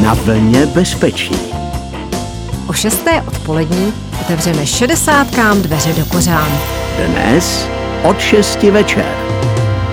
Na vlně bezpečí. O 6. odpolední otevřeme 60kám dveře do kořán. Dnes od 6 večer.